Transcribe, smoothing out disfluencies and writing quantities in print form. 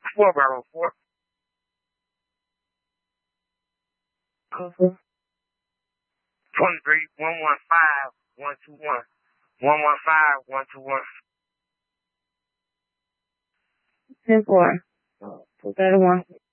4, Bravo 4. Code 23, 115, 121. 115, 121. 10-4. 231.